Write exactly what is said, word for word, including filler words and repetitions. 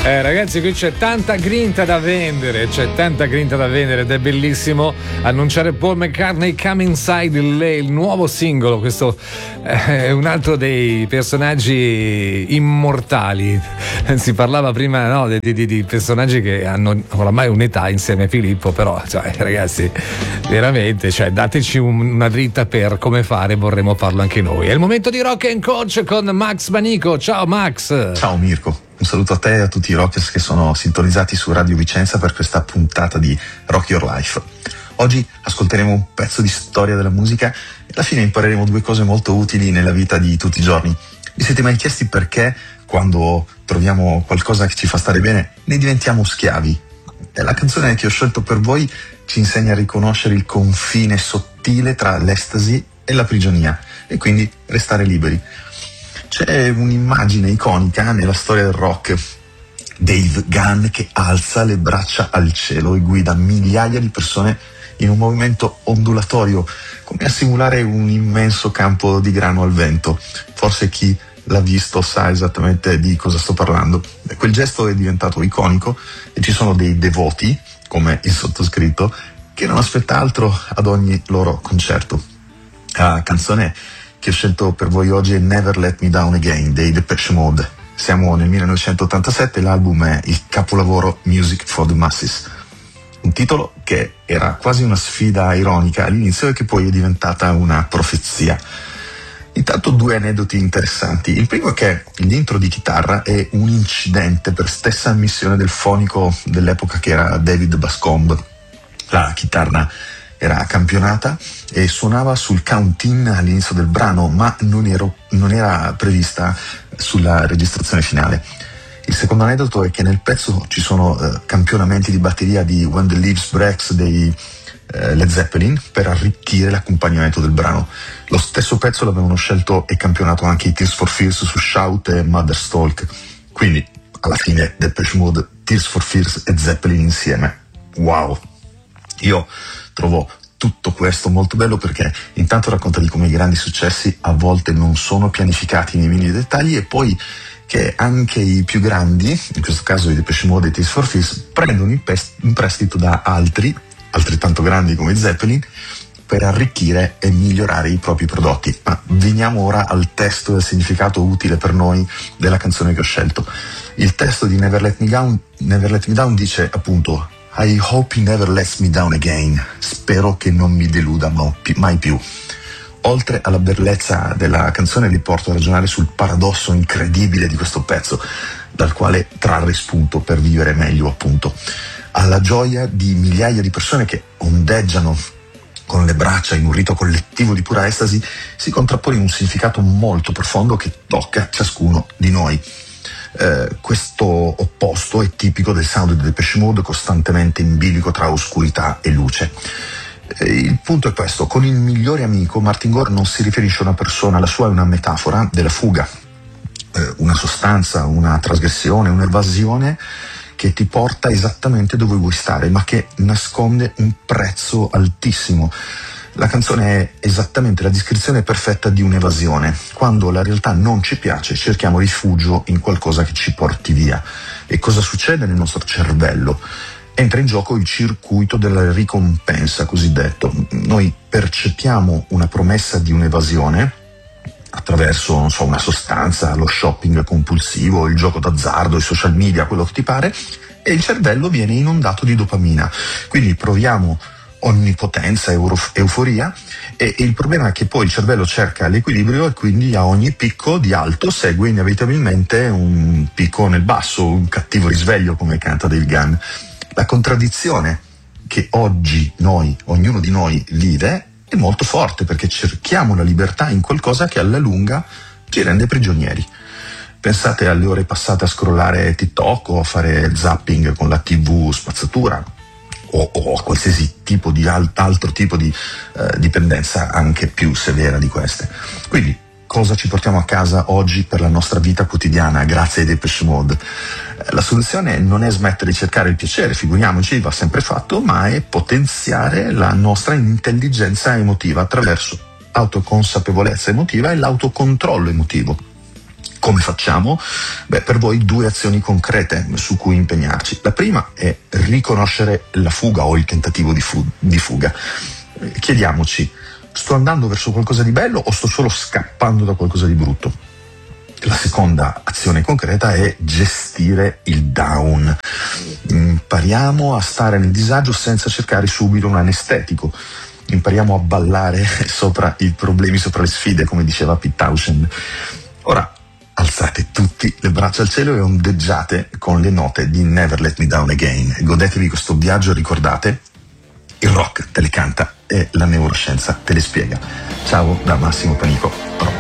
Eh, ragazzi, qui c'è tanta grinta da vendere, c'è tanta grinta da vendere ed è bellissimo annunciare Paul McCartney Come Inside, il, il nuovo singolo. Questo è un altro dei personaggi immortali. Si parlava prima, no, di, di, di personaggi che hanno oramai un'età insieme a Filippo, però cioè, ragazzi, veramente, cioè, dateci un, una dritta per come fare, vorremmo farlo anche noi. È il momento di Rock and Coach con Max Manico. Ciao Max. Ciao Mirko. Un saluto a te e a tutti i rockers che sono sintonizzati su Radio Vicenza per questa puntata di Rock Your Life. Oggi ascolteremo un pezzo di storia della musica e alla fine impareremo due cose molto utili nella vita di tutti i giorni. Vi siete mai chiesti perché quando troviamo qualcosa che ci fa stare bene ne diventiamo schiavi? E la canzone che ho scelto per voi ci insegna a riconoscere il confine sottile tra l'estasi e la prigionia e quindi restare liberi. C'è un'immagine iconica nella storia del rock: Dave Gunn che alza le braccia al cielo e guida migliaia di persone in un movimento ondulatorio, come a simulare un immenso campo di grano al vento. Forse chi l'ha visto sa esattamente di cosa sto parlando. Quel gesto è diventato iconico e ci sono dei devoti, come il sottoscritto, che non aspetta altro ad ogni loro concerto. La canzone che ho scelto per voi oggi è Never Let Me Down Again dei Depeche Mode. Siamo nel millenovecentottantasette e l'album è il capolavoro Music for the Masses, un titolo che era quasi una sfida ironica all'inizio e che poi è diventata una profezia. Intanto due aneddoti interessanti. Il primo è che l'intro di chitarra è un incidente per stessa ammissione del fonico dell'epoca, che era David Bascombe. La chitarra era campionata e suonava sul count-in all'inizio del brano, ma non, ero, non era prevista sulla registrazione finale. Il secondo aneddoto è che nel pezzo ci sono eh, campionamenti di batteria di When the Leaves Breaks dei eh, Led Zeppelin per arricchire l'accompagnamento del brano. Lo stesso pezzo l'avevano scelto e campionato anche i Tears for Fears su Shout e Mother's Talk. Quindi alla fine Depeche Mode, Tears for Fears e Zeppelin insieme. Wow! Io trovo tutto questo molto bello perché intanto racconta di come i grandi successi a volte non sono pianificati nei minimi dettagli, e poi che anche i più grandi, in questo caso i Depeche Mode e Tears for Fears, prendono in prestito da altri, altrettanto grandi come i Zeppelin, per arricchire e migliorare i propri prodotti. Ma veniamo ora al testo e al significato utile per noi della canzone che ho scelto. Il testo di Never Let Me Down, Never Let Me Down dice appunto: I hope he never lets me down again. Spero che non mi deluda mai più. Oltre alla bellezza della canzone vi porto a ragionare sul paradosso incredibile di questo pezzo, dal quale trarre spunto per vivere meglio, appunto. Alla gioia di migliaia di persone che ondeggiano con le braccia in un rito collettivo di pura estasi si contrappone un significato molto profondo che tocca ciascuno di noi. Eh, questo opposto è tipico del sound di Depeche Mode, costantemente in bilico tra oscurità e luce. Eh, il punto è questo: con il migliore amico Martin Gore non si riferisce a una persona, la sua è una metafora della fuga, eh, una sostanza, una trasgressione, un'evasione che ti porta esattamente dove vuoi stare, ma che nasconde un prezzo altissimo. La canzone è esattamente la descrizione perfetta di un'evasione. Quando la realtà non ci piace, cerchiamo rifugio in qualcosa che ci porti via. E cosa succede nel nostro cervello? Entra in gioco il circuito della ricompensa cosiddetto. Noi percepiamo una promessa di un'evasione attraverso, non so, una sostanza, lo shopping compulsivo, il gioco d'azzardo, i social media, quello che ti pare, e il cervello viene inondato di dopamina. Quindi proviamo onnipotenza, euro, euforia, e, e il problema è che poi il cervello cerca l'equilibrio e quindi a ogni picco di alto segue inevitabilmente un picco nel basso, un cattivo risveglio, come canta Dave Gunn. La contraddizione che oggi noi, ognuno di noi vive è molto forte, perché cerchiamo la libertà in qualcosa che alla lunga ci rende prigionieri. Pensate alle ore passate a scrollare TikTok o a fare zapping con la tivù spazzatura, o, o a qualsiasi tipo di alt- altro tipo di eh, dipendenza anche più severa di queste. Quindi cosa ci portiamo a casa oggi per la nostra vita quotidiana grazie ai Depeche Mode? Eh, la soluzione non è smettere di cercare il piacere, figuriamoci, va sempre fatto, ma è potenziare la nostra intelligenza emotiva attraverso autoconsapevolezza emotiva e l'autocontrollo emotivo. Come facciamo? Beh, per voi due azioni concrete su cui impegnarci. La prima è riconoscere la fuga o il tentativo di, fu- di fuga. Chiediamoci, sto andando verso qualcosa di bello o sto solo scappando da qualcosa di brutto? La seconda azione concreta è gestire il down. Impariamo a stare nel disagio senza cercare subito un anestetico. Impariamo a ballare sopra i problemi, sopra le sfide, come diceva Pete Townshend. Ora, alzate tutti le braccia al cielo e ondeggiate con le note di Never Let Me Down Again. Godetevi questo viaggio, ricordate, il rock te le canta e la neuroscienza te le spiega. Ciao da Massimo Panico.